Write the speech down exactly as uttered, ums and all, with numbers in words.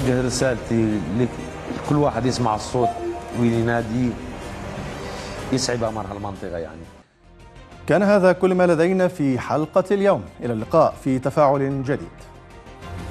نوجه رسالتي لكل واحد يسمع الصوت ويناديه يسعى أمر هالمنطقة يعني. كان هذا كل ما لدينا في حلقة اليوم، إلى اللقاء في تفاعل جديد.